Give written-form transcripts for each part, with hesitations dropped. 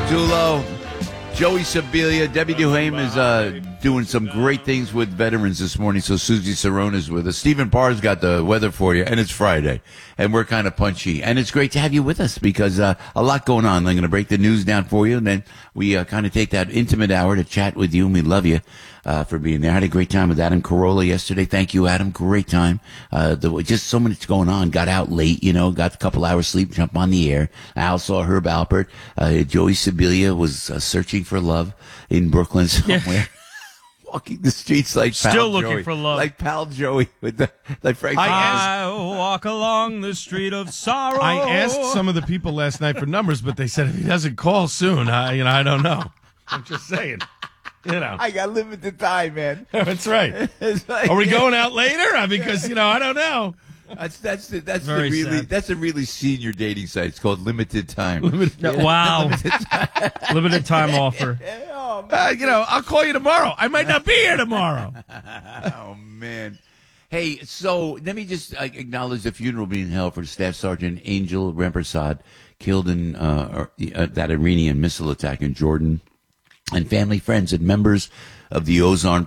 Dulo, Joey Sibilia, Debbie Duhame is doing some great things with veterans this morning, so Susie Cerrone is with us. Stephen Parr's got the weather for you, and it's Friday, and we're kind of punchy. And it's great to have you with us because a lot going on. I'm going to break the news down for you, and then we kind of take that intimate hour to chat with you, and we love you for being there. I had a great time with Adam Carolla yesterday. Thank you, Adam. Great time. Just so much going on. Got out late, got a couple hours sleep, jump on the air. Al saw Herb Alpert. Joey Sibilia was searching for love in Brooklyn somewhere. Yeah. Walking the streets like Pal Still looking Joey, for love. like Pal Joey with like Frank. I walk along the street of sorrow. I asked some of the people last night for numbers, but they said if he doesn't call soon, I don't know. I'm just saying. I got limited time, man. That's right. Are we going out later? Because I don't know. That's a really senior dating site. It's called Limited Time. Wow. Limited time offer. I'll call you tomorrow. I might not be here tomorrow. Oh, man. Hey, so let me just acknowledge the funeral being held for Staff Sergeant Angel Rampersad, killed in that Iranian missile attack in Jordan, and family, friends, and members of the Ozone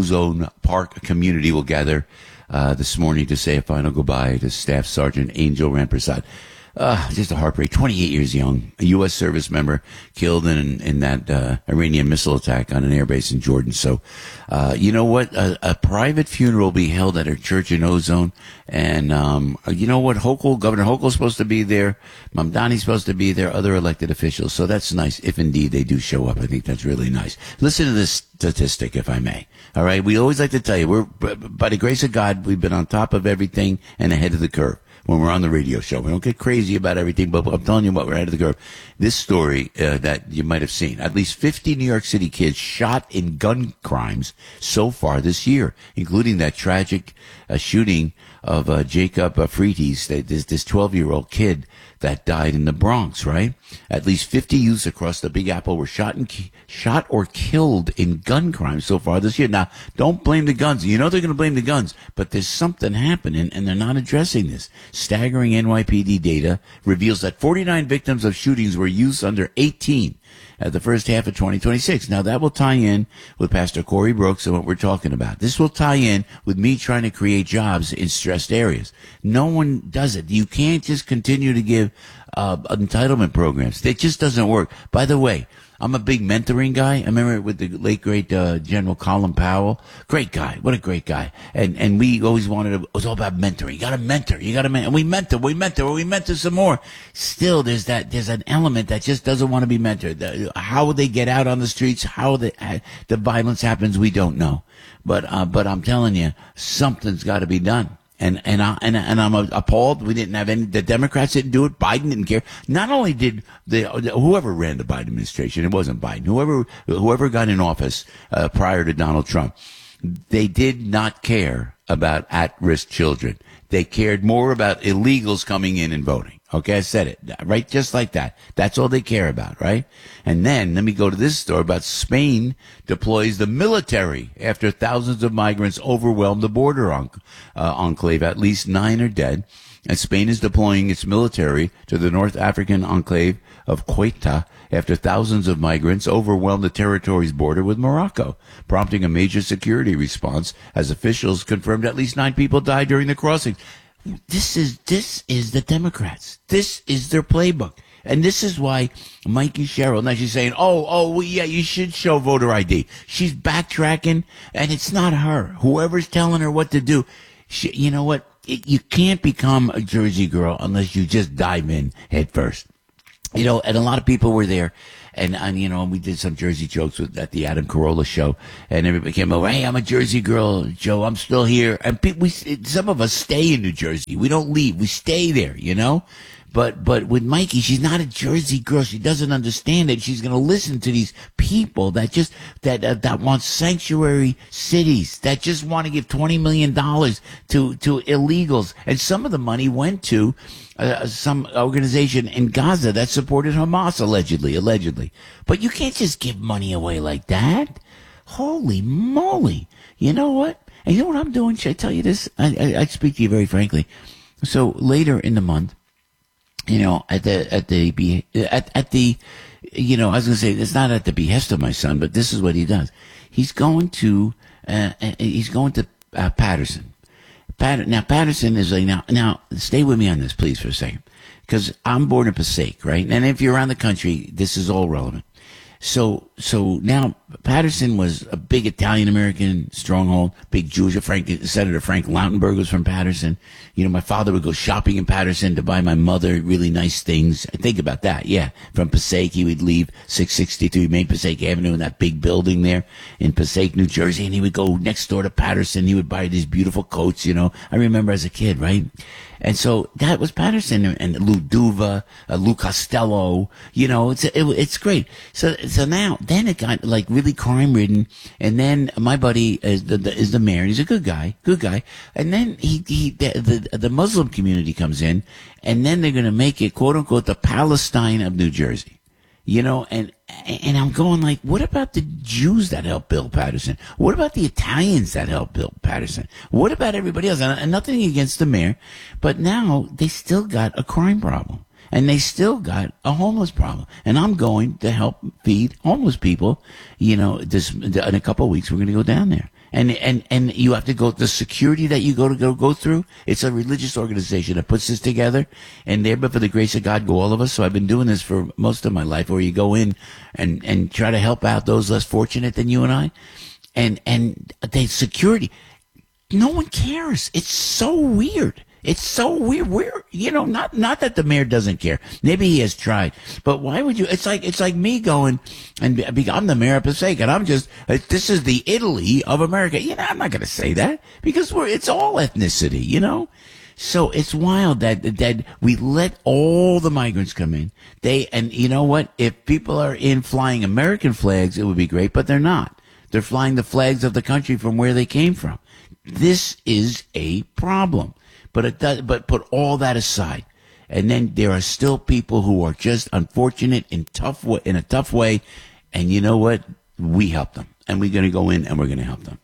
Park community will gather this morning to say a final goodbye to Staff Sergeant Angel Rampersad. Just a heartbreak. 28 years young, a U.S. service member killed in that Iranian missile attack on an airbase in Jordan. So, you know what? A private funeral will be held at her church in Ozone. And you know what? Governor Hochul's supposed to be there. Mamdani's supposed to be there. Other elected officials. So that's nice if indeed they do show up. I think that's really nice. Listen to this statistic, if I may. All right. We always like to tell you, by the grace of God, we've been on top of everything and ahead of the curve. When we're on the radio show, we don't get crazy about everything, but I'm telling you what, we're ahead of the curve. This story that you might have seen, at least 50 New York City kids shot in gun crimes so far this year, including that tragic shooting of Jacob Freitas, this 12-year-old kid that died in the Bronx, right? At least 50 youths across the Big Apple were shot or killed in gun crimes so far this year. Now, don't blame the guns. You know they're going to blame the guns, but there's something happening, and they're not addressing this. Staggering NYPD data reveals that 49 victims of shootings were youths under 18 at the first half of 2026. Now, that will tie in with Pastor Corey Brooks and what we're talking about. This will tie in with me trying to create jobs in stressed areas. No one does it. You can't just continue to give entitlement programs. It just doesn't work. By the way, I'm a big mentoring guy. I remember with the late, great General Colin Powell. Great guy. What a great guy. And we always it was all about mentoring. You got to mentor. And we mentor some more. Still, there's an element that just doesn't want to be mentored. How they get out on the streets, how the violence happens, we don't know. But I'm telling you, something's got to be done. And I'm appalled. We didn't have the Democrats didn't do it. Biden didn't care. Not only did whoever ran the Biden administration, it wasn't Biden, whoever got in office, prior to Donald Trump, they did not care about at-risk children. They cared more about illegals coming in and voting. Okay, I said it, right? Just like that. That's all they care about, right? And then, let me go to this story about Spain deploys the military after thousands of migrants overwhelmed the border enclave. At least 9 are dead. And Spain is deploying its military to the North African enclave of Ceuta after thousands of migrants overwhelmed the territory's border with Morocco, prompting a major security response as officials confirmed at least 9 people died during the crossing. This is the Democrats. This is their playbook. And this is why Mikey Sherrill, now she's saying, yeah, you should show voter ID. She's backtracking, and it's not her. Whoever's telling her what to do, you know what? You can't become a Jersey girl unless you just dive in head first. And a lot of people were there. And we did some Jersey jokes at the Adam Carolla show, and everybody came over. Hey, I'm a Jersey girl, Joe. I'm still here. And some of us stay in New Jersey. We don't leave. We stay there, But with Mikey, she's not a Jersey girl. She doesn't understand it. She's going to listen to these people that want sanctuary cities, that just want to give $20 million to illegals. And some of the money went to some organization in Gaza that supported Hamas, allegedly. But you can't just give money away like that. Holy moly. You know what? And you know what I'm doing? Should I tell you this? I speak to you very frankly. So later in the month, at the I was going to say, it's not at the behest of my son, but this is what he does. He's going to Patterson. Now, Patterson is like, now, stay with me on this, please, for a second. Because I'm born in Passaic, right? And if you're around the country, this is all relevant. So now Patterson was a big Italian-American stronghold, big Jewish. Senator Frank Lautenberg was from Patterson. My father would go shopping in Patterson to buy my mother really nice things. Think about that. Yeah. From Passaic, he would leave 663 Main Passaic Avenue in that big building there in Passaic, New Jersey. And he would go next door to Patterson. He would buy these beautiful coats, I remember as a kid, right? And so that was Patterson and Lou Duva, Lou Costello, it's great. So now, then it got like really crime ridden. And then my buddy is the mayor, and he's a good guy. And then the Muslim community comes in, and then they're going to make it, quote unquote, the Palestine of New Jersey. And I'm going like, what about the Jews that helped build Patterson? What about the Italians that helped build Patterson? What about everybody else? And nothing against the mayor, but now they still got a crime problem. And they still got a homeless problem. And I'm going to help feed homeless people. In a couple of weeks, we're going to go down there. And you have to go, the security that you go through, it's a religious organization that puts this together. And there, but for the grace of God, go all of us. So I've been doing this for most of my life, where you go in and try to help out those less fortunate than you and I. And the security, no one cares. It's so weird. It's so weird. Not that the mayor doesn't care. Maybe he has tried, but why would you? It's like me going and I'm the mayor of Passaic, and this is the Italy of America. I'm not going to say that because it's all ethnicity, So it's wild that we let all the migrants come in. And you know what? If people are in flying American flags, it would be great, but they're not. They're flying the flags of the country from where they came from. This is a problem. But put all that aside, and then there are still people who are just unfortunate in a tough way, and you know what? We help them, and we're going to go in and we're going to help them.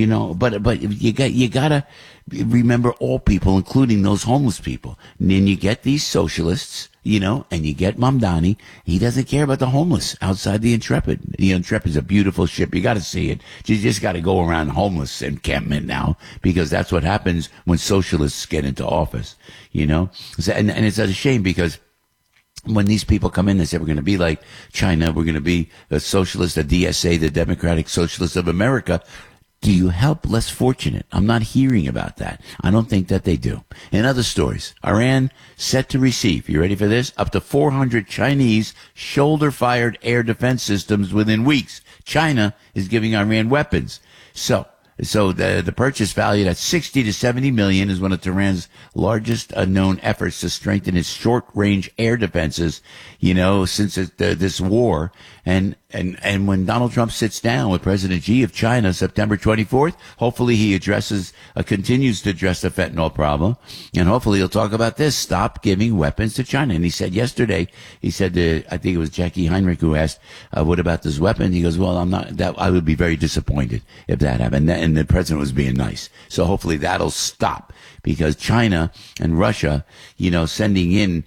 But you gotta remember all people, including those homeless people. And then you get these socialists, and you get Mamdani. He doesn't care about the homeless outside the Intrepid. The Intrepid's a beautiful ship. You got to see it. You just got to go around homeless encampment now, because that's what happens when socialists get into office, So, and it's a shame, because when these people come in, they say, we're going to be like China. We're going to be a socialist, the DSA, the Democratic Socialists of America. Do you help less fortunate? I'm not hearing about that. I don't think that they do. In other stories, Iran set to receive, you ready for this? Up to 400 Chinese shoulder-fired air defense systems within weeks. China is giving Iran weapons. So the purchase valued at 60 to 70 million is one of Tehran's largest known efforts to strengthen its short-range air defenses, since this war. And when Donald Trump sits down with President Xi of China September 24th, hopefully he continues to address the fentanyl problem, and hopefully he'll talk about this: stop giving weapons to China. And he said yesterday, I think it was Jackie Heinrich who asked, what about this weapon? He goes, well, I would be very disappointed if that happened. And the president was being nice. So hopefully that'll stop, because China and Russia, sending in,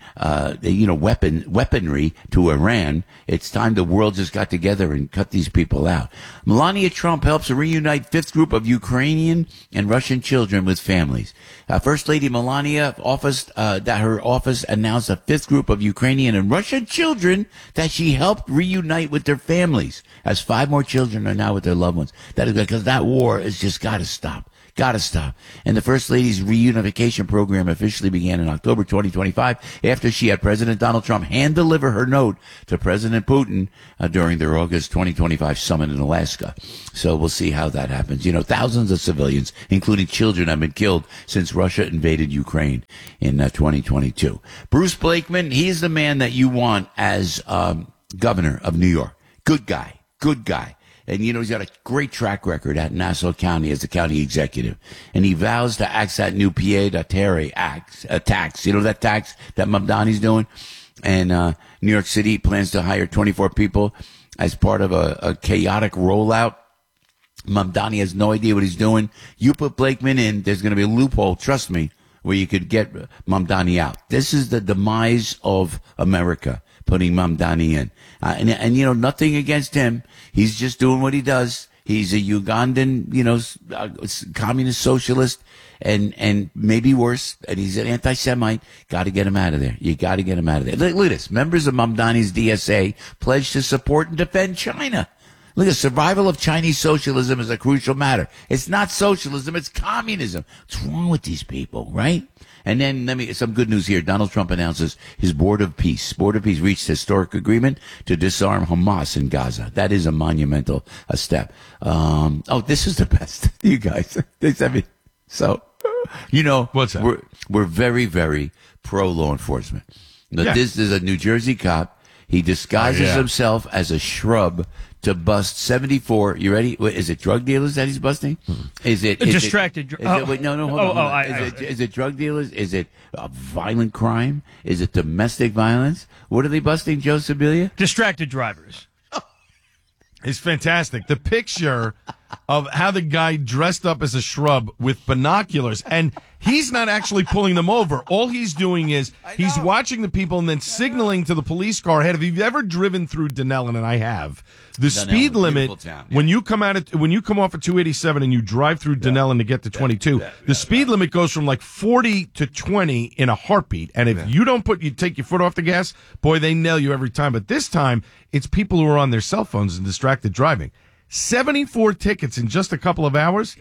weaponry to Iran. It's time the world just got together and cut these people out. Melania Trump helps reunite fifth group of Ukrainian and Russian children with families. First Lady Melania her office announced a fifth group of Ukrainian and Russian children that she helped reunite with their families, as 5 more children are now with their loved ones. That is because that war has just got to stop. Got to stop. And the First Lady's reunification program officially began in October 2025 after she had President Donald Trump hand deliver her note to President Putin during their August 2025 summit in Alaska. So we'll see how that happens. Thousands of civilians, including children, have been killed since Russia invaded Ukraine in 2022. Bruce Blakeman, he's the man that you want as governor of New York. Good guy. And, he's got a great track record at Nassau County as the county executive. And he vows to axe that new pied-à-terre tax. That tax that Mamdani's doing? And New York City plans to hire 24 people as part of a chaotic rollout. Mamdani has no idea what he's doing. You put Blakeman in, there's going to be a loophole, trust me, where you could get Mamdani out. This is the demise of America. putting Mamdani in. And nothing against him. He's just doing what he does. He's a Ugandan, communist socialist and maybe worse. And he's an anti-Semite. Got to get him out of there. You got to get him out of there. Look at this. Members of Mamdani's DSA pledged to support and defend China. Look, the survival of Chinese socialism is a crucial matter. It's not socialism, it's communism. What's wrong with these people, right? And then some good news here. Donald Trump announces his Board of Peace. Board of Peace reached historic agreement to disarm Hamas in Gaza. That is a monumental step. This is the best. You guys, they sent me. So, what's that? We're very, very pro law enforcement. Now, This is a New Jersey cop. He disguises himself as a shrub to bust 74. You ready? Is it drug dealers that he's busting? Is it distracted? Hold on. Is it drug dealers? Is it violent crime? Is it domestic violence? What are they busting, Joe Sibilia? Distracted drivers. It's fantastic. The picture of how the guy dressed up as a shrub with binoculars, and he's not actually pulling them over. All he's doing is he's watching the people and then signaling to the police car ahead. If you've ever driven through Denellen, and I have, the speed limit when you come off at 287 and you drive through Denellen to get to 22, the speed limit goes from like 40 to 20 in a heartbeat. And if you take your foot off the gas, boy, they nail you every time. But this time, it's people who are on their cell phones and distracted driving. 74 tickets in just a couple of hours.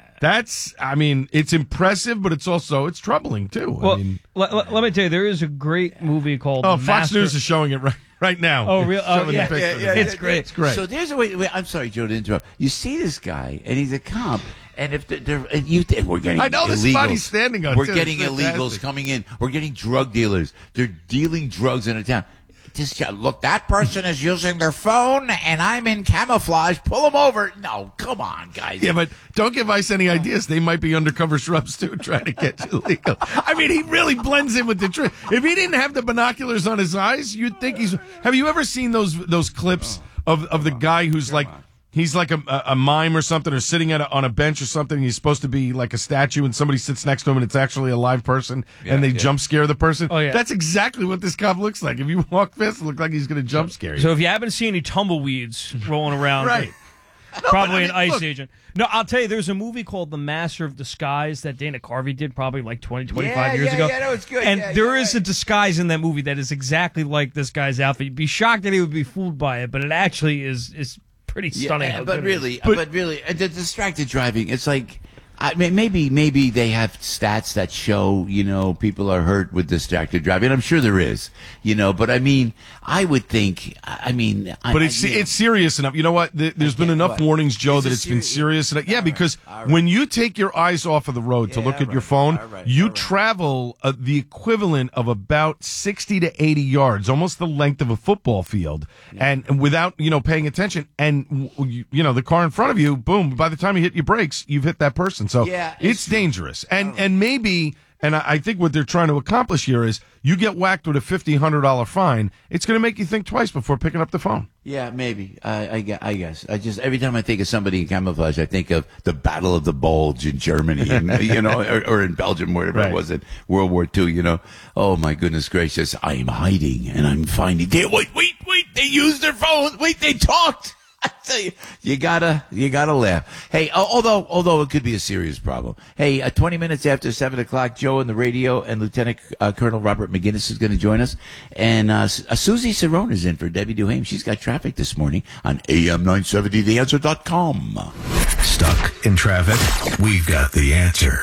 It's impressive, but it's troubling too. Well, let me tell you, there is a great movie called Fox News is showing it right now. Oh, really? Oh, yeah. It's great. It's great. So there's a way. I'm sorry, Joe, to interrupt. You see this guy, and he's a cop. And we're getting I know illegals. the spot he's standing on. We're getting illegals coming in. We're getting drug dealers. They're dealing drugs in a town. Look, that person is using their phone, and I'm in camouflage. Pull them over. No, come on, guys. Yeah, but don't give ICE any ideas. They might be undercover shrubs, too, trying to get you legal. I mean, he really blends in with the trick. If he didn't have the binoculars on his eyes, you'd think he's... Have you ever seen those clips of the guy who's like... He's like a mime or something, or sitting on a bench or something. He's supposed to be like a statue, and somebody sits next to him, and it's actually a live person, and they jump scare the person. Oh, yeah. That's exactly what this cop looks like. If you walk fast, it looks like he's going to jump scare you. So if you haven't seen any tumbleweeds rolling around, right? Probably an ICE agent. No, I'll tell you, there's a movie called The Master of Disguise that Dana Carvey did probably like 25 years ago. Yeah, no, it's good. And there is a disguise in that movie that is exactly like this guy's outfit. You'd be shocked that he would be fooled by it, but it actually is pretty stunning. Yeah, but really, the distracted driving, it's like, maybe they have stats that show, people are hurt with distracted driving. I'm sure there is, but I would think, But it's serious enough. You know what? There's been enough warnings, Joe, that it's been serious enough. Yeah, because when you take your eyes off of the road to look at your phone, you travel the equivalent of about 60 to 80 yards, almost the length of a football field, and without, paying attention. And, the car in front of you, boom, by the time you hit your brakes, you've hit that person. So it's dangerous. And maybe, and I think what they're trying to accomplish here is you get whacked with a $1,500 fine, it's going to make you think twice before picking up the phone. Yeah, maybe. I guess. Every time I think of somebody in camouflage, I think of the Battle of the Bulge in Germany, and, or in Belgium, wherever it was in World War II, Oh, my goodness gracious. I am hiding, and I'm finding... Wait, they used their phones. Wait, they talked. I tell you, you gotta laugh. Hey, although it could be a serious problem. Hey, 20 minutes after 7 o'clock, Joe on the radio and Lieutenant Colonel Robert McGinnis is going to join us. And Susie Cerrone is in for Debbie Duhame. She's got traffic this morning on AM 970, theanswer.com. Stuck in traffic? We've got the answer.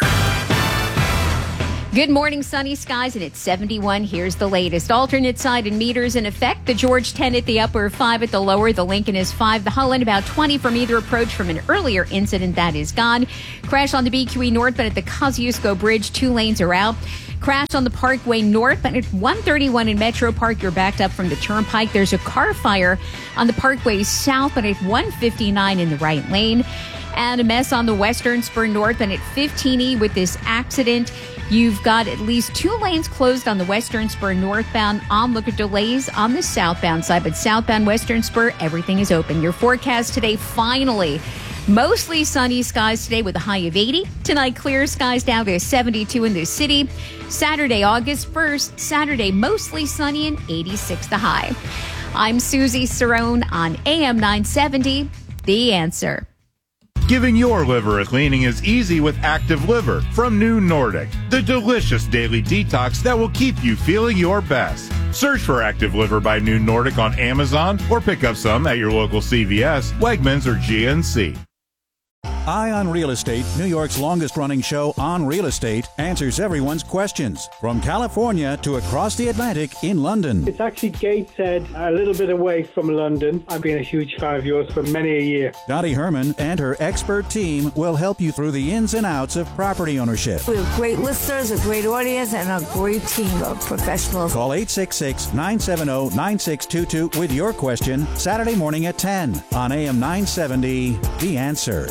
Good morning, sunny skies, and it's 71. Here's the latest. Alternate side and meters in effect. The George 10 at the upper, 5 at the lower. The Lincoln is 5. The Holland about 20 from either approach from an earlier incident that is gone. Crash on the BQE northbound at the Kosciuszko Bridge. 2 lanes are out. Crash on the Parkway northbound at 131 in Metro Park. You're backed up from the Turnpike. There's a car fire on the Parkway southbound at 159 in the right lane. And a mess on the Western Spur northbound at 15E with this accident. You've got at least 2 lanes closed on the Western Spur northbound. Look at delays on the southbound side, but southbound Western Spur, everything is open. Your forecast today, finally, Mostly sunny skies today with a high of 80. Tonight, clear skies down to 72 in the city. Saturday, August 1st. Saturday, mostly sunny and 86 the high. I'm Susie Cerrone on AM 970, The Answer. Giving your liver a cleaning is easy with Active Liver from New Nordic, the delicious daily detox that will keep you feeling your best. Search for Active Liver by New Nordic on Amazon or pick up some at your local CVS, Wegmans, or GNC. Eye on Real Estate, New York's longest-running show on real estate, answers everyone's questions. From California to across the Atlantic in London. It's actually Gateshead, a little bit away from London. I've been a huge fan of yours for many a year. Dottie Herman and her expert team will help you through the ins and outs of property ownership. We have great listeners, a great audience, and a great team of professionals. Call 866-970-9622 with your question Saturday morning at 10 on AM 970, The Answer.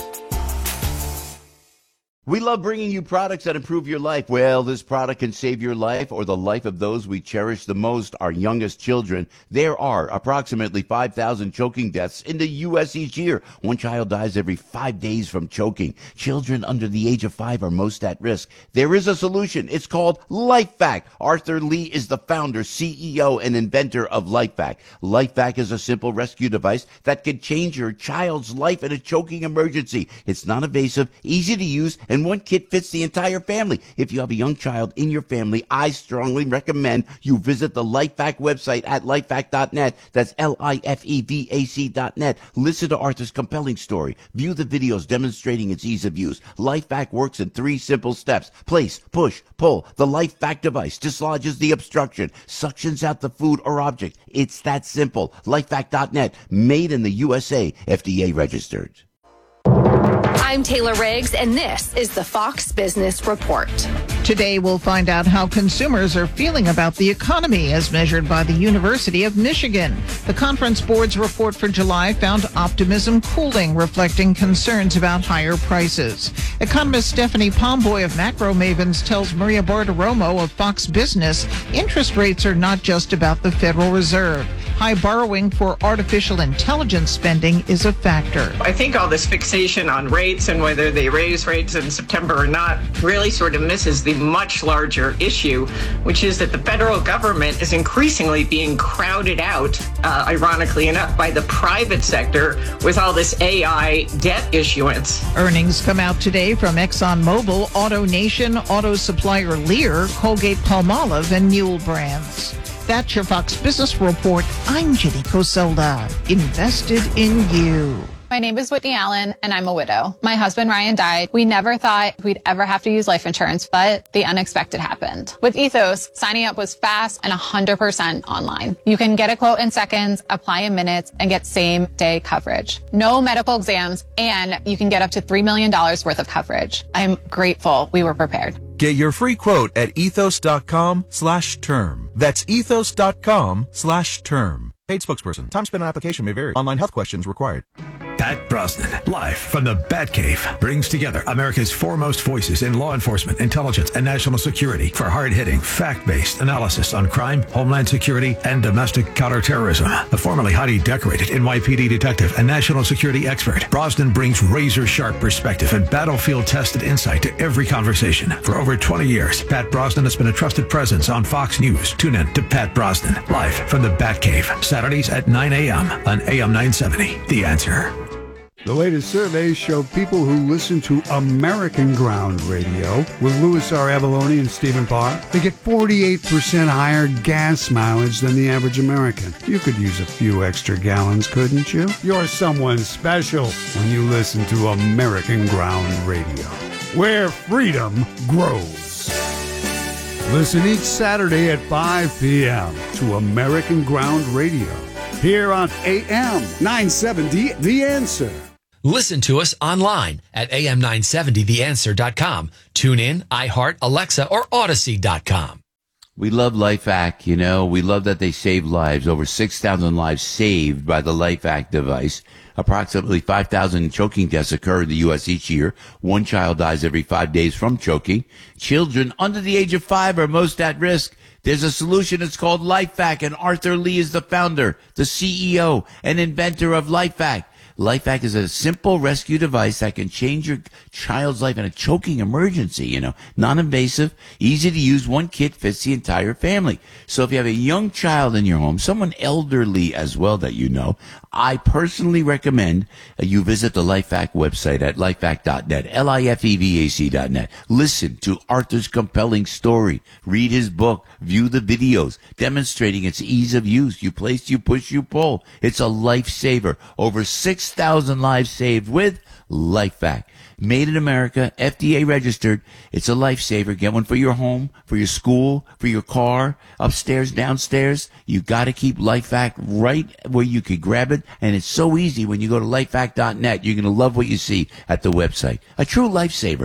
We love bringing you products that improve your life. Well, this product can save your life or the life of those we cherish the most, our youngest children. There are approximately 5,000 choking deaths in the U.S. each year. One child dies every 5 days from choking. Children under the age of 5 are most at risk. There is a solution. It's called LifeVac. Arthur Lee is the founder, CEO, and inventor of LifeVac. LifeVac is a simple rescue device that can change your child's life in a choking emergency. It's non-invasive, easy to use, and one kit fits the entire family. If you have a young child in your family, I strongly recommend you visit the LifeVac website at lifevac.net. That's LIFEVAC.net. Listen to Arthur's compelling story. View the videos demonstrating its ease of use. LifeVac works in 3 simple steps. Place, push, pull. The LifeVac device dislodges the obstruction, suctions out the food or object. It's that simple. LifeVac.net. Made in the USA. FDA registered. I'm Taylor Riggs, and this is the Fox Business Report. Today, we'll find out how consumers are feeling about the economy as measured by the University of Michigan. The Conference Board's report for July found optimism cooling, reflecting concerns about higher prices. Economist Stephanie Pomboy of Macro Mavens tells Maria Bartiromo of Fox Business interest rates are not just about the Federal Reserve. High borrowing for artificial intelligence spending is a factor. I think all this fixation on rates and whether they raise rates in September or not really sort of misses the much larger issue, which is that the federal government is increasingly being crowded out, ironically enough, by the private sector with all this AI debt issuance. Earnings come out today from ExxonMobil, AutoNation, auto supplier Lear, Colgate-Palmolive, and Mule Brands. That's your Fox Business Report. I'm Ginny Coselda. Invested in you. My name is Whitney Allen, and I'm a widow. My husband, Ryan, died. We never thought we'd ever have to use life insurance, but the unexpected happened. With Ethos, signing up was fast and 100% online. You can get a quote in seconds, apply in minutes, and get same-day coverage. No medical exams, and you can get up to $3 million worth of coverage. I'm grateful we were prepared. Get your free quote at ethos.com/term. That's ethos.com/term. Paid spokesperson. Time spent on application may vary. Online health questions required. Pat Brosnan, live from the Batcave, brings together America's foremost voices in law enforcement, intelligence, and national security for hard-hitting, fact-based analysis on crime, homeland security, and domestic counterterrorism. The formerly highly decorated NYPD detective and national security expert, Brosnan brings razor-sharp perspective and battlefield-tested insight to every conversation. For over 20 years, Pat Brosnan has been a trusted presence on Fox News. Tune in to Pat Brosnan, live from the Batcave, Saturdays at 9 a.m. on AM 970. The Answer. The latest surveys show people who listen to American Ground Radio with Louis R. Avalone and Stephen Parr, they get 48% higher gas mileage than the average American. You could use a few extra gallons, couldn't you? You're someone special when you listen to American Ground Radio, where freedom grows. Listen each Saturday at 5 p.m. to American Ground Radio, here on AM 970 The Answer. Listen to us online at am970theanswer.com. Tune in, iHeart, Alexa, or Odyssey.com. We love LifeVac, you know. We love that they save lives. Over 6,000 lives saved by the LifeVac device. Approximately 5,000 choking deaths occur in the U.S. each year. One child dies every 5 days from choking. Children under the age of 5 are most at risk. There's a solution. It's called LifeVac, and Arthur Lee is the founder, the CEO, and inventor of LifeVac. LifeVac is a simple rescue device that can change your child's life in a choking emergency, non-invasive, easy to use. One kit fits the entire family. So if you have a young child in your home, someone elderly as well that I personally recommend you visit the LifeVac website at lifevac.net, LIFEVAC.net. Listen to Arthur's compelling story, read his book, view the videos demonstrating its ease of use. You place, you push, you pull. It's a lifesaver. Over 6,000 lives saved with LifeVac. Made in America, FDA registered. It's a lifesaver. Get one for your home, for your school, for your car, upstairs, downstairs. You got to keep LifeVac right where you can grab it. And it's so easy when you go to lifevac.net. You're going to love what you see at the website. A true lifesaver,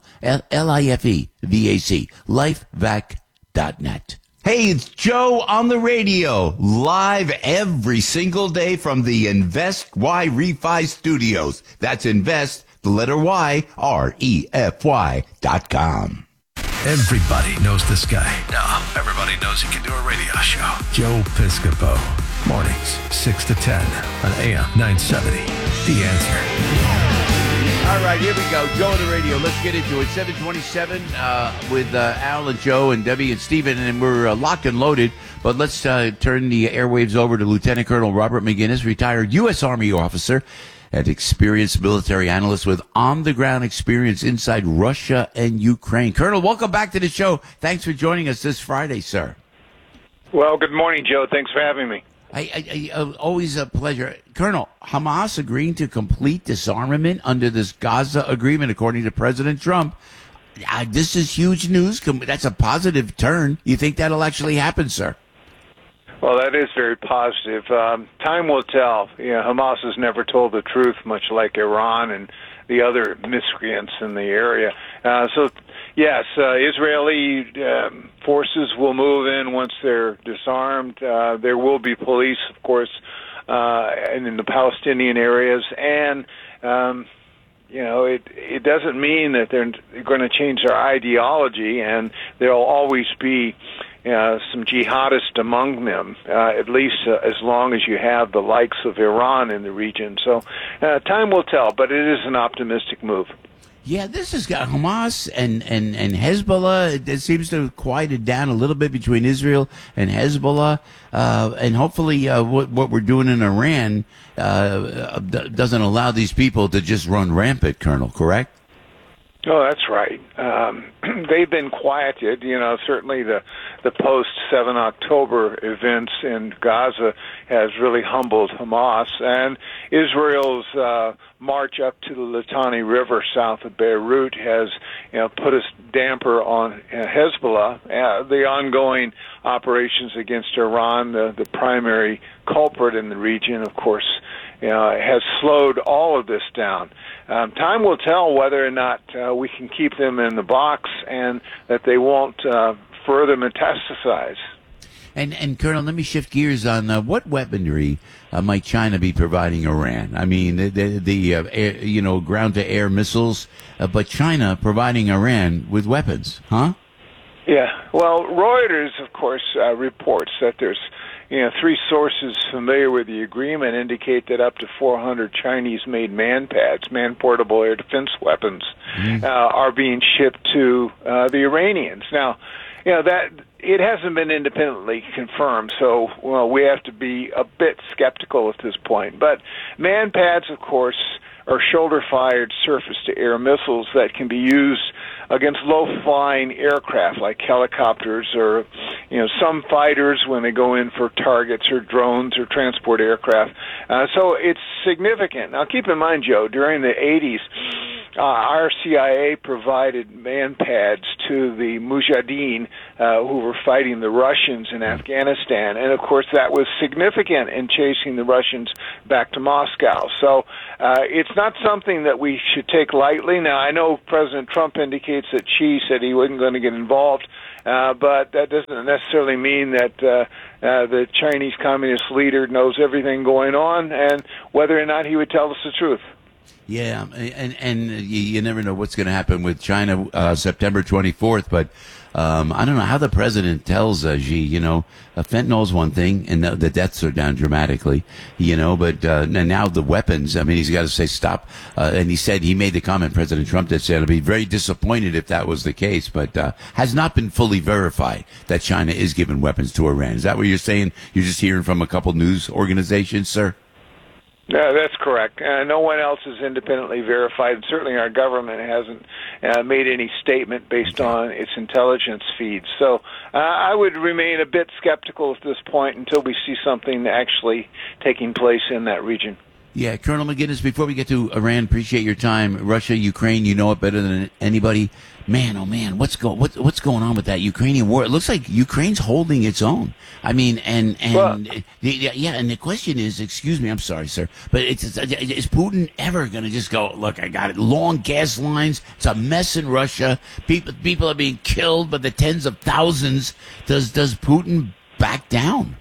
LIFEVAC, lifevac.net. Hey, it's Joe on the radio, live every single day from the Invest Y Refi Studios. That's Invest, the letter Y, REFY.com. Everybody knows this guy. No, everybody knows he can do a radio show. Joe Piscopo. Mornings, 6 to 10 on AM 970. The Answer. All right, here we go. Joe on the radio. Let's get into it. 727 with Al and Joe and Debbie and Steven, and we're locked and loaded. But let's turn the airwaves over to Lieutenant Colonel Robert McGinnis, retired U.S. Army officer and experienced military analyst with on-the-ground experience inside Russia and Ukraine. Colonel, welcome back to the show. Thanks for joining us this Friday, sir. Well, good morning, Joe. Thanks for having me. Always a pleasure. Colonel, Hamas agreeing to complete disarmament under this Gaza agreement, according to President Trump. This is huge news. That's a positive turn. You think that'll actually happen, sir? Well, that is very positive. Time will tell. Hamas has never told the truth, much like Iran and the other miscreants in the area. Yes, Israeli forces will move in once they're disarmed. There will be police, of course, in the Palestinian areas. And, it doesn't mean that they're going to change their ideology, and there'll always be some jihadists among them, at least as long as you have the likes of Iran in the region. So time will tell, but it is an optimistic move. Yeah, this has got Hamas and Hezbollah. It seems to have quieted down a little bit between Israel and Hezbollah. And hopefully what we're doing in Iran doesn't allow these people to just run rampant, Colonel, correct? Oh, that's right. They've been quieted. Certainly the post-7 October events in Gaza has really humbled Hamas. And Israel's march up to the Litani River south of Beirut has put a damper on Hezbollah. The ongoing operations against Iran, the primary culprit in the region, of course, has slowed all of this down. Time will tell whether or not we can keep them in the box and that they won't further metastasize. And Colonel, let me shift gears on what weaponry might China be providing Iran? I mean, the ground-to-air missiles, but China providing Iran with weapons, huh? Yeah. Well, Reuters, of course, reports that there's 3 sources familiar with the agreement indicate that up to 400 Chinese-made man-pads, man-portable air defense weapons, are being shipped to the Iranians. Now, that it hasn't been independently confirmed, so we have to be a bit skeptical at this point. But man-pads, of course, are shoulder-fired surface-to-air missiles that can be used against low-flying aircraft like helicopters or, some fighters when they go in for targets or drones or transport aircraft. So it's significant. Now, keep in mind, Joe, during the 80s, our CIA provided man-pads to the Mujahideen who were fighting the Russians in Afghanistan. And, of course, that was significant in chasing the Russians back to Moscow. So it's not something that we should take lightly. Now, I know President Trump indicates that Xi said he wasn't going to get involved, but that doesn't necessarily mean that the Chinese Communist leader knows everything going on and whether or not he would tell us the truth. Yeah, and you never know what's going to happen with China September 24th, but I don't know how the president tells Xi, fentanyl's one thing, and the deaths are down dramatically, but and now the weapons, I mean, he's got to say stop. And he made the comment, President Trump, that said, I'd be very disappointed if that was the case, but has not been fully verified that China is giving weapons to Iran. Is that what you're saying? You're just hearing from a couple news organizations, sir? No, that's correct. No one else is independently verified. Certainly our government hasn't made any statement based on its intelligence feeds. So I would remain a bit skeptical at this point until we see something actually taking place in that region. Yeah, Colonel McGinnis, before we get to Iran, appreciate your time. Russia, Ukraine, you know it better than anybody. Man, oh man, what's going on with that Ukrainian war? It looks like Ukraine's holding its own. I mean, and the question is, excuse me, I'm sorry, sir, but is Putin ever going to just go, look, I got it, long gas lines, it's a mess in Russia, people are being killed by the tens of thousands. Does Putin back down?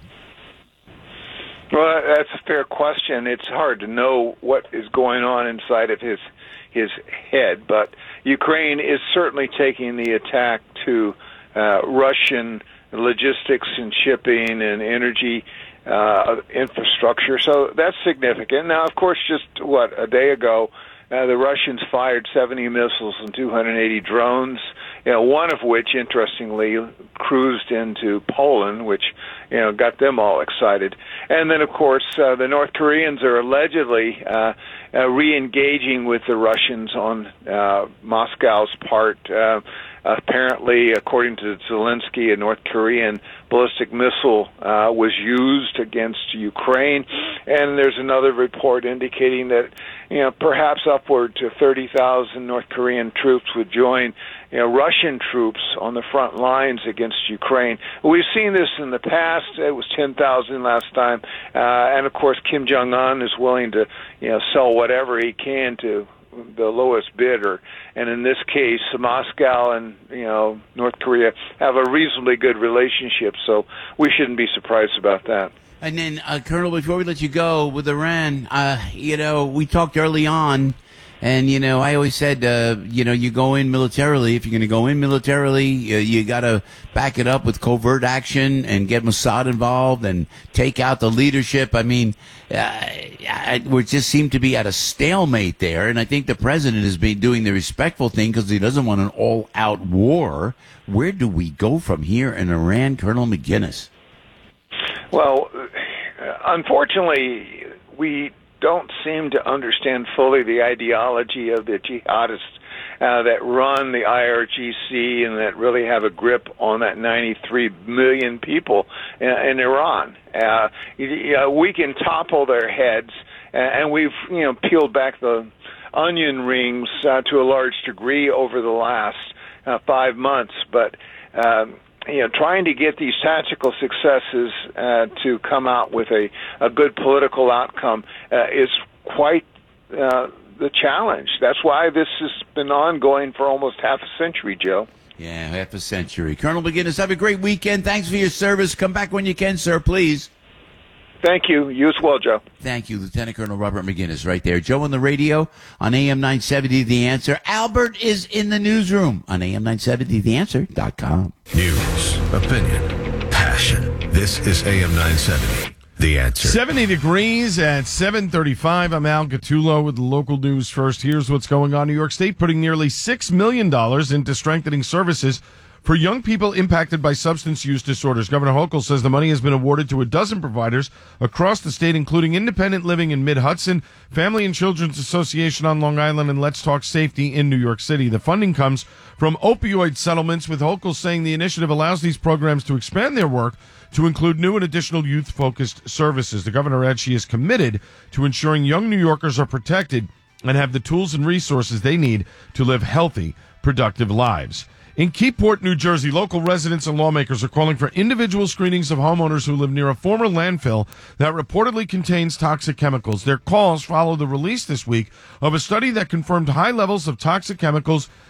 Well, that's a fair question. It's hard to know what is going on inside of his head, but Ukraine is certainly taking the attack to Russian logistics and shipping and energy infrastructure. So that's significant. Now, of course, just a day ago, the Russians fired 70 missiles and 280 drones, one of which, interestingly, cruised into Poland, which, got them all excited. And then, of course, the North Koreans are allegedly re-engaging with the Russians on Moscow's part. Apparently, according to Zelensky, a North Korean ballistic missile was used against Ukraine, and there's another report indicating that perhaps upward to 30,000 North Korean troops would join Russian troops on the front lines against Ukraine. We've seen this in the past. It was 10,000 last time, and of course Kim Jong-un is willing to sell whatever he can to the lowest bidder, and in this case, Moscow and North Korea have a reasonably good relationship, so we shouldn't be surprised about that. And then, Colonel, before we let you go with Iran, we talked early on, and I always said, you go in militarily. If you're going to go in militarily, you got to back it up with covert action and get Mossad involved and take out the leadership. I mean, we just seem to be at a stalemate there, and I think the president has been doing the respectful thing because he doesn't want an all-out war. Where do we go from here in Iran, Colonel McGinnis? Well, unfortunately, we don't seem to understand fully the ideology of the jihadists that run the IRGC and that really have a grip on that 93 million people in Iran. We can topple their heads, and we've peeled back the onion rings to a large degree over the last 5 months, but trying to get these tactical successes to come out with a good political outcome is quite the challenge. That's why this has been ongoing for almost half a century, Joe. Yeah, half a century. Colonel McGinnis, have a great weekend. Thanks for your service. Come back when you can, sir, please. Thank you. You as well, Joe. Thank you, Lieutenant Colonel Robert McGinnis, right there. Joe on the radio on AM 970, The Answer. Albert is in the newsroom on AM970TheAnswer.com. News, opinion, passion. This is AM 970, The Answer. 70 degrees at 7:35. I'm Al Gattulo with the local news first. Here's what's going on. New York State putting nearly $6 million into strengthening services for young people impacted by substance use disorders. Governor Hochul says the money has been awarded to a dozen providers across the state, including Independent Living in Mid-Hudson, Family and Children's Association on Long Island, and Let's Talk Safety in New York City. The funding comes from opioid settlements, with Hochul saying the initiative allows these programs to expand their work to include new and additional youth-focused services. The governor adds she is committed to ensuring young New Yorkers are protected and have the tools and resources they need to live healthy, productive lives. In Keyport, New Jersey, local residents and lawmakers are calling for individual screenings of homeowners who live near a former landfill that reportedly contains toxic chemicals. Their calls follow the release this week of a study that confirmed high levels of toxic chemicals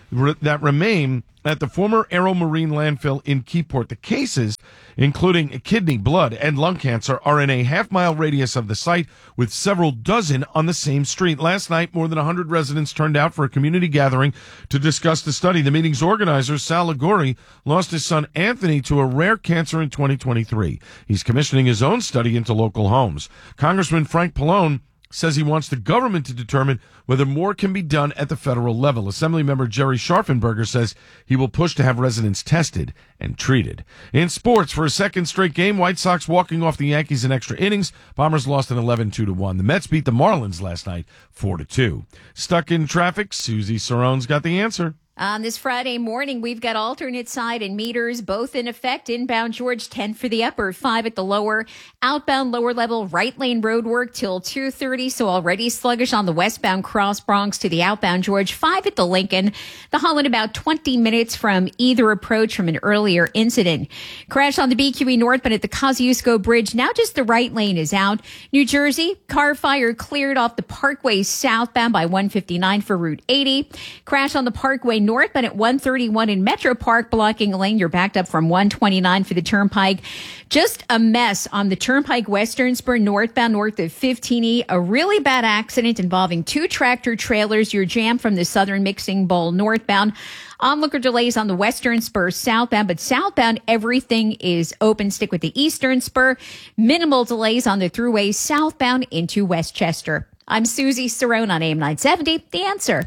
that remain at the former Aero Marine landfill in Keyport. The cases, including kidney, blood, and lung cancer, are in a half-mile radius of the site, with several dozen on the same street. Last night, more than 100 residents turned out for a community gathering to discuss the study. The meeting's organizer, Sal Liguri, lost his son Anthony to a rare cancer in 2023. He's commissioning his own study into local homes. Congressman Frank Pallone says he wants the government to determine whether more can be done at the federal level. Assemblymember Jerry Scharfenberger says he will push to have residents tested and treated. In sports, for a second straight game, White Sox walking off the Yankees in extra innings. Bombers lost an 11-2-1. The Mets beat the Marlins last night 4-2. Stuck in traffic, Susie Sarone's got the answer. On this Friday morning, we've got alternate side and meters both in effect. Inbound George 10 for the upper, 5 at the lower. Outbound lower level right lane road work till 2:30. So already sluggish on the westbound Cross Bronx to the outbound George, 5 at the Lincoln. The Holland about 20 minutes from either approach from an earlier incident. Crash on the BQE northbound at the Kosciuszko Bridge. Now just the right lane is out. New Jersey, car fire cleared off the Parkway southbound by 159 for Route 80. Crash on the Parkway northbound at 131 in Metro Park, blocking a lane. You're backed up from 129 for the Turnpike. Just a mess on the Turnpike Western Spur northbound north of 15E. A really bad accident involving 2 tractor trailers. You're jammed from the Southern Mixing Bowl northbound. Onlooker delays on the Western Spur southbound, but southbound everything is open. Stick with the Eastern Spur. Minimal delays on the thruway southbound into Westchester. I'm Susie Cerrone on AM 970. The Answer.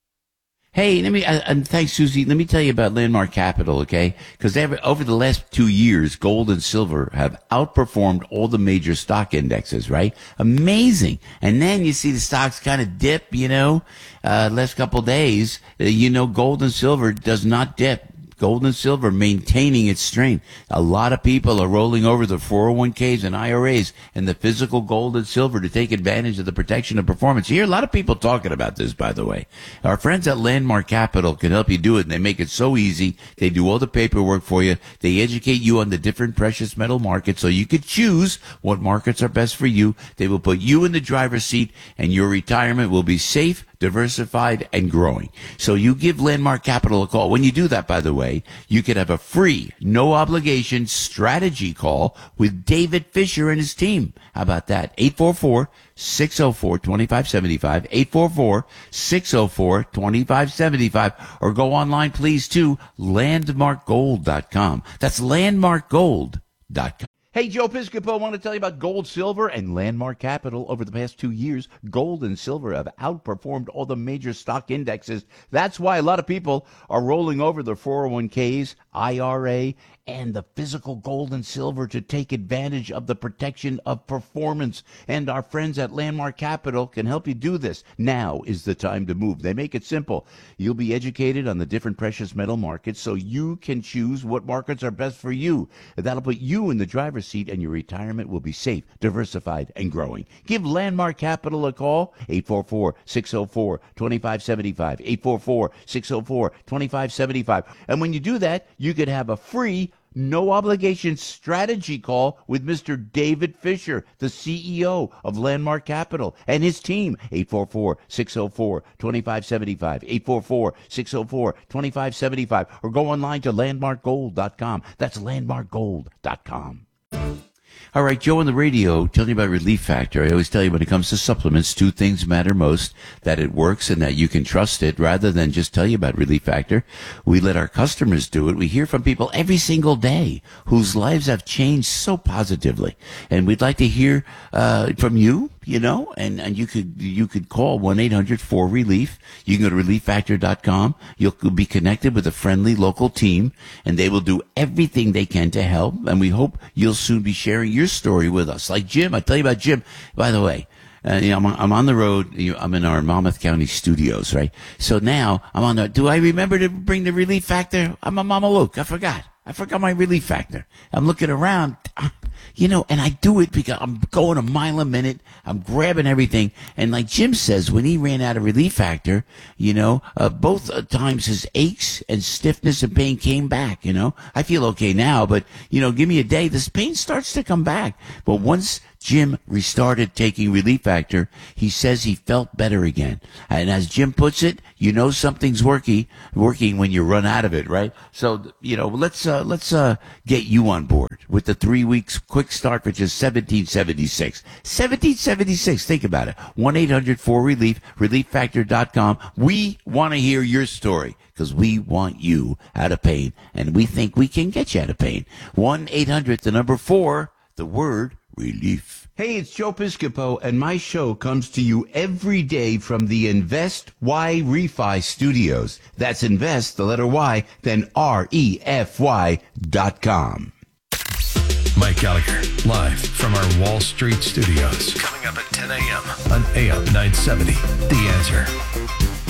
Hey, and thanks, Susie. Let me tell you about Landmark Capital, okay? Because over the last 2 years, gold and silver have outperformed all the major stock indexes, right? Amazing. And then you see the stocks kind of dip, last couple of days. Gold and silver does not dip. Gold and silver maintaining its strength. A lot of people are rolling over the 401ks and IRAs and the physical gold and silver to take advantage of the protection of performance. You hear a lot of people talking about this, by the way. Our friends at Landmark Capital can help you do it, and they make it so easy. They do all the paperwork for you. They educate you on the different precious metal markets so you could choose what markets are best for you. They will put you in the driver's seat, and your retirement will be safe, diversified, and growing. So you give Landmark Capital a call. When you do that, by the way, you could have a free, no obligation strategy call with David Fisher and his team. How about that? 844-604-2575, 844-604-2575, or go online, please, to landmarkgold.com. That's landmarkgold.com. Hey, Joe Piscopo, I want to tell you about gold, silver, and Landmark Capital. Over the past 2 years, gold and silver have outperformed all the major stock indexes. That's why a lot of people are rolling over their 401ks, IRA, and the physical gold and silver to take advantage of the protection of performance. And our friends at Landmark Capital can help you do this. Now is the time to move. They make it simple. You'll be educated on the different precious metal markets so you can choose what markets are best for you. That'll put you in the driver's seat, and your retirement will be safe, diversified, and growing. Give Landmark Capital a call, 844-604-2575, 844-604-2575. And when you do that, you could have a free, no obligation strategy call with Mr. David Fisher, the CEO of Landmark Capital, and his team. 844-604-2575, 844-604-2575, or go online to landmarkgold.com. That's landmarkgold.com. All right, Joe on the radio, telling you about Relief Factor. I always tell you when it comes to supplements, 2 things matter most, that it works and that you can trust it, rather than just tell you about Relief Factor. We let our customers do it. We hear from people every single day whose lives have changed so positively. And we'd like to hear from you, and you could call 1-800-4RELIEF. You can go to relieffactor.com. You'll be connected with a friendly local team, and they will do everything they can to help. And we hope you'll soon be sharing your story with us. Like Jim, I tell you about Jim. By the way, I'm on the road. I'm in our Monmouth County studios, right? So now I'm on do I remember to bring the Relief Factor? I'm a Mama Luke. I forgot my Relief Factor. I'm looking around, and I do it because I'm going a mile a minute. I'm grabbing everything. And like Jim says, when he ran out of Relief Factor, both times his aches and stiffness and pain came back, I feel okay now, but, give me a day, this pain starts to come back. But once Jim restarted taking Relief Factor. He says he felt better again. And as Jim puts it, you know something's working when you run out of it, right? So, let's get you on board with the 3 weeks quick start for just $17.76. $17.76. Think about it. 1-800-4RELIEF, ReliefFactor.com. We want to hear your story because we want you out of pain, and we think we can get you out of pain. 1-800-4, the word relief. Hey, it's Joe Piscopo, and my show comes to you every day from the Invest Y Refi Studios. That's Invest, the letter Y, then REFY.com. Mike Gallagher, live from our Wall Street studios. Coming up at 10 a.m. on AM 970. The Answer.